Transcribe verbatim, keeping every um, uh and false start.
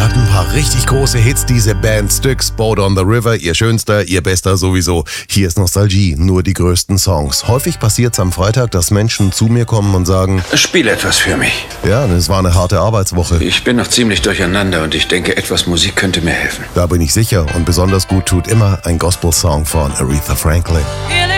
hat ein paar richtig große Hits, diese Band Styx, Boat on the River, ihr schönster, ihr bester sowieso. Hier ist Nostalgie, nur die größten Songs. Häufig passiert's am Freitag, dass Menschen zu mir kommen und sagen: Spiel etwas für mich. Ja, es war eine harte Arbeitswoche. Ich bin noch ziemlich durcheinander und ich denke, etwas Musik könnte mir helfen. Da bin ich sicher, und besonders gut tut immer ein Gospel-Song von Aretha Franklin.